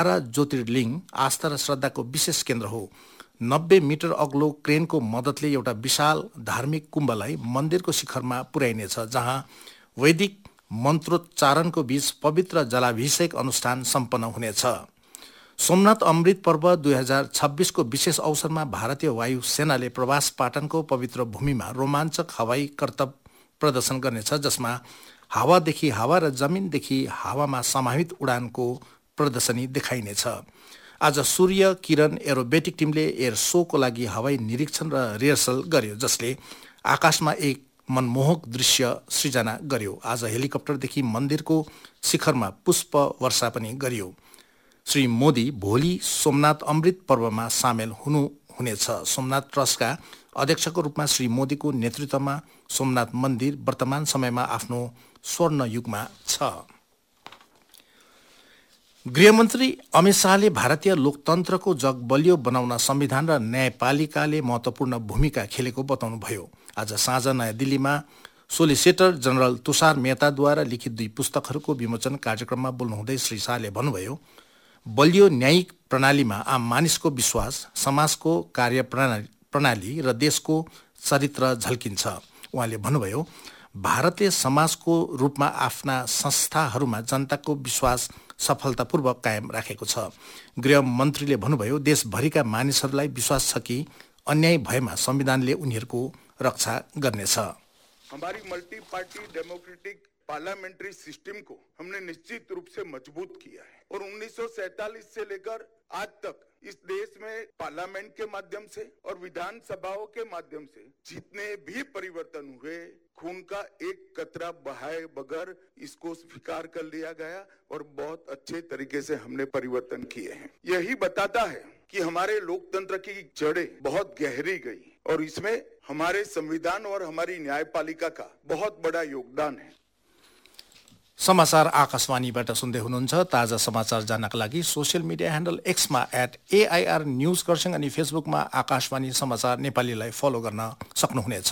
बाह्र ज्योतिर्लिङ्ग आस्था र श्रद्धाको विशेष केन्द्र हो। 90 मिटर अग्लो क्रेनको मद्दतले एउटा विशाल धार्मिक कुम्भलाई मन्दिरको शिखरमा पुर्याइनेछ, जहाँ वैदिक मन्त्रोच्चारणको बीच पवित्र जलाभिषेक अनुष्ठान सम्पन्न हुनेछ। सोमनाथ अमृत पर्व 2026 को विशेष अवसरमा भारतीय वायु सेनाले प्रवास पाटनको पवित्र भूमिमा रोमाञ्चक हवाई करतब प्रदर्शन गर्नेछ, जसमा हावादेखि हावा र जमिनदेखि हावामा समाहित उडानको प्रदर्शनी देखाइनेछ। आज सूर्य किरण एरोबेटिक टिमले एयर शोको लागि हवाई निरीक्षण र रिहर्सल गर्यो, जसले आकाशमा एक मनमोहक दृश्य सृजना गर्यो। आज हेलिकप्टरदेखि मन्दिरको शिखरमा पुष्प वर्षा पनि गरियो। श्री मोदी भोलि सोमनाथ अमृत पर्वमा सामेल हुनुहुनेछ। सोमनाथ ट्रस्टका अध्यक्षको रूपमा श्री मोदीको नेतृत्वमा सोमनाथ मन्दिर वर्तमान समयमा आफ्नो स्वर्ण युगमा छ। गृहमन्त्री अमित शाहले भारतीय लोकतन्त्रको जग बलियो बनाउन संविधान र न्यायपालिकाले महत्वपूर्ण भूमिका खेलेको बताउनुभयो। आज साँझ नयाँ दिल्लीमा सोलिसिटर जनरल तुषार मेहताद्वारा लिखित 2 पुस्तकहरूको विमोचन कार्यक्रममा बोल्नुहुँदै श्री शाहले भन्नुभयो, बलियो न्यायिक प्रणालीमा आम मानिसको विश्वास, समाजको कार्यप्रणाली र देशको चरित्र झल्किन्छ। उहाँले भन्नुभयो, भारतीय समाजको रूपमा आफ्ना संस्थाहरूमा जनताको विश्वास सफलतापूर्वक कायम राखेको छ। गृहमन्त्रीले भन्नुभयो, देशभरिका मानिसहरूलाई विश्वास छ कि अन्याय भएमा संविधानले उनीहरूको रक्षा गर्नेछ। हमारी multi party democratic parliamentary system को हमने निश्चित रूप से मजबूत किया है और 1947 से लेकर आज तक इस देश में पार्लियामेंट के माध्यम से और विधानसभाओं के माध्यम से जितने भी परिवर्तन हुए, खून का एक कतरा बहाए बगैर इसको स्वीकार कर लिया गया और बहुत अच्छे तरीके से हमने परिवर्तन किए हैं। यही बताता है कि हमारे लोकतंत्र की जड़ें बहुत गहरी गई और इसमें हमारे संविधान और हमारी न्यायपालिका का बहुत बड़ा योगदान है। समाचार आकाशवाणीबाट सुन्दै हुनुहुन्छ। ताजा समाचार जान्नका लागि social media handle एक्समा @AIR news Kurseong अनि फेसबुकमा आकाशवाणी समाचार नेपालीलाई फलो गर्न सक्नुहुनेछ।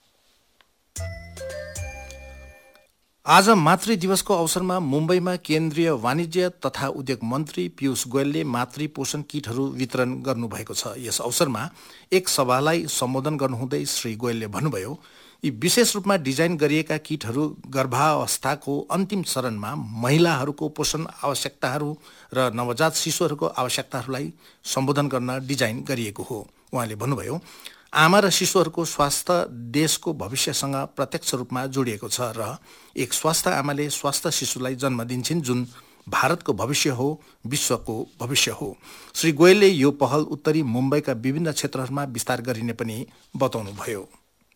आज मातृ दिवसको अवसरमा मुम्बईमा केन्द्रीय वाणिज्य तथा उद्योग मन्त्री पीयूष गोयलले मातृ पोषण किटहरू वितरण गर्नुभएको छ। यस अवसरमा एक सभालाई सम्बोधन गर्नुहुँदै श्री गोयलले भन्नुभयो, यी विशेष रूपमा डिजाइन गरिएका किटहरू गर्भावस्थाको अन्तिम चरणमा महिलाहरूको पोषण आवश्यकताहरू र नवजात शिशुहरूको आवश्यकताहरूलाई सम्बोधन गर्न डिजाइन गरिएको हो। उहाँले भन्नुभयो, आमा र शिशुहरूको स्वास्थ्य देशको भविष्यसँग प्रत्यक्ष रूपमा जोडिएको छ र एक स्वस्थ आमाले स्वस्थ शिशुलाई जन्म दिन्छन्, जुन भारतको भविष्य हो, विश्वको भविष्य हो। श्री गोयलले यो पहल उत्तरी मुम्बईका विभिन्न क्षेत्रहरूमा विस्तार गरिने पनि बताउनुभयो।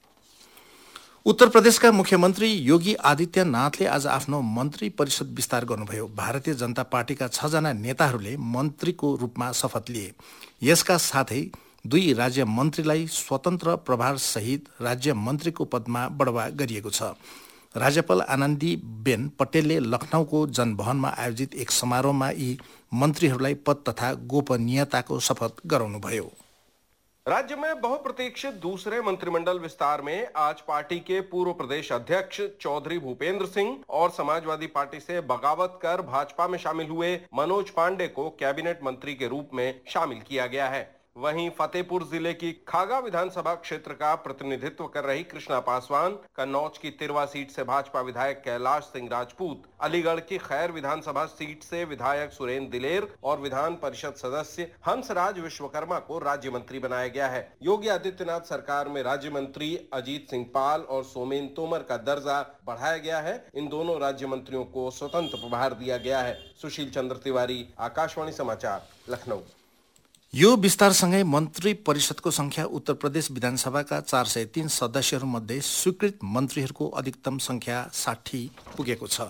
उत्तर प्रदेशका मुख्यमन्त्री योगी आदित्यनाथले आज आफ्नो मन्त्री परिषद विस्तार गर्नुभयो। भारतीय जनता पार्टीका 6 जना नेताहरूले मन्त्रीको रूपमा शपथ लिए। यसका साथै 2 राज्य मन्त्रीलाई स्वतन्त्र प्रभार सहित राज्य मन्त्रीको पदमा बढावा गरिएको छ। राज्यपाल आनन्दीबेन पटेलले लखनऊको जनभवनमा आयोजित एक समारोहमा यी मन्त्रीहरूलाई पद तथा गोपनीयताको शपथ गराउनुभयो। राज्य में बहुप्रतीक्षित दूसरे मंत्रिमंडल विस्तार में आज पार्टी के पूर्व प्रदेश अध्यक्ष चौधरी भूपेंद्र सिंह और समाजवादी पार्टी से बगावत कर भाजपा में शामिल हुए मनोज पांडे को कैबिनेट मंत्री के रूप में शामिल किया गया है। वहीं फतेहपुर जिले की खागा विधानसभा क्षेत्र का प्रतिनिधित्व कर रही कृष्णा पासवान, कन्नौज की तिरवा सीट से भाजपा विधायक कैलाश सिंह राजपूत, अलीगढ़ की खैर विधानसभा सीट से विधायक सुरेंद्र दिलेर और विधान परिषद सदस्य हंसराज विश्वकर्मा को राज्य मंत्री बनाया गया है। योगी आदित्यनाथ सरकार में राज्य मंत्री अजीत सिंह पाल और सोमेन तोमर का दर्जा बढ़ाया गया है। इन दोनों राज्य मंत्रियों को स्वतंत्र प्रभार दिया गया है। सुशील चंद्र तिवारी, आकाशवाणी समाचार, लखनऊ। यो विस्तारसँगै मन्त्री परिषदको संख्या उत्तर प्रदेश विधानसभाका 403 सदस्यहरूमध्ये स्वीकृत मन्त्रीहरूको अधिकतम संख्या 60 पुगेको छ।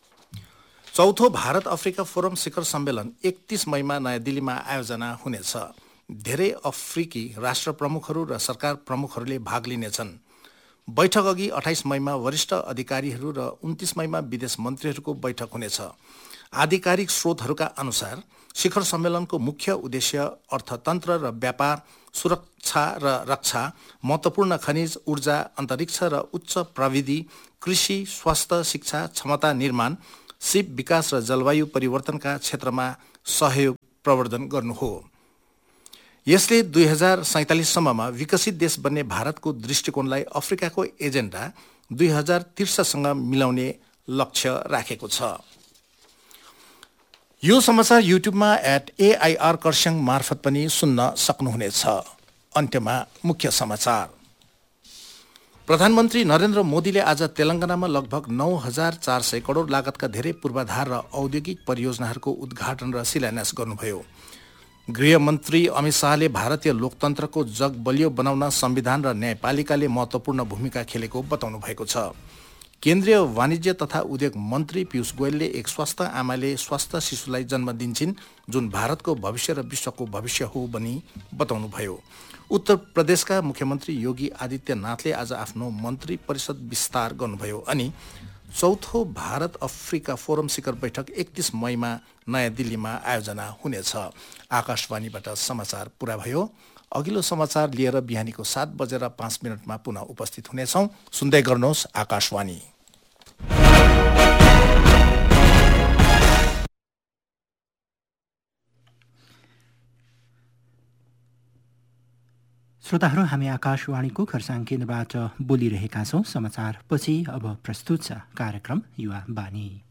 चौथो भारत अफ्रिका फोरम शिखर सम्मेलन 31 मईमा नयाँ दिल्लीमा आयोजना हुनेछ। धेरै अफ्रिकी राष्ट्र प्रमुखहरू र सरकार प्रमुखहरूले भाग लिनेछन्। बैठक अघि 28 मईमा वरिष्ठ अधिकारीहरू र 29 मईमा विदेश मन्त्रीहरूको बैठक हुनेछ। आधिकारिक स्रोतहरूका अनुसार शिखर सम्मेलनको मुख्य उद्देश्य अर्थतन्त्र र व्यापार, सुरक्षा र रक्षा, महत्त्वपूर्ण खनिज, ऊर्जा, अन्तरिक्ष र उच्च प्रविधि, कृषि, स्वास्थ्य, शिक्षा, क्षमता निर्माण, सिप विकास र जलवायु परिवर्तनका क्षेत्रमा सहयोग प्रवर्धन गर्नु हो। यसले 2047 सम्ममा विकसित देश बन्ने भारतको दृष्टिकोणलाई अफ्रिकाको एजेन्डा 2030 सँग मिलाउने लक्ष्य राखेको छ। यो समाचार युट्युबमा @AIR कर्स्याङ मार्फत पनि सुन्न सक्नुहुनेछ। अन्त्यमा मुख्य समाचार। प्रधानमन्त्री नरेन्द्र मोदीले आज तेलंगानामा लगभग 9,400 करोड लागतका धेरै पूर्वाधार र औद्योगिक परियोजनाहरूको उद्घाटन र शिलान्यास गर्नुभयो। गृहमन्त्री अमित शाहले भारतीय लोकतन्त्रको जग बलियो बनाउन संविधान र न्यायपालिकाले महत्वपूर्ण भूमिका खेलेको बताउनु भएको छ। केन्द्रीय वाणिज्य तथा उद्योग मन्त्री पीयूष गोयलले एक स्वस्थ आमाले स्वस्थ शिशुलाई जन्म दिन्छन्, जुन भारतको भविष्य र विश्वको भविष्य हो भनी बताउनुभयो। उत्तर प्रदेशका मुख्यमन्त्री योगी आदित्यनाथले आज आफ्नो मन्त्री परिषद विस्तार गर्नुभयो अनि चौथो भारत अफ्रिका फोरम शिखर बैठक 31 मईमा नयाँ दिल्लीमा आयोजना हुनेछ। आकाशवाणीबाट समाचार पूरा भयो। अघिल्लो समाचार लिएर बिहानीको 7:05 पुनः उपस्थित हुनेछौं। सुन्दै गर्नुहोस् आकाशवाणी। श्रोताहरू, हामी आकाशवाणीको खरसाङ केन्द्रबाट बोलिरहेका छौं। समाचार पछि अब प्रस्तुत छ कार्यक्रम युवा बानी।